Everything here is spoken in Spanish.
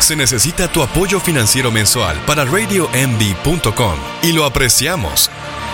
Se necesita tu apoyo financiero mensual para RadioMD.com y lo apreciamos.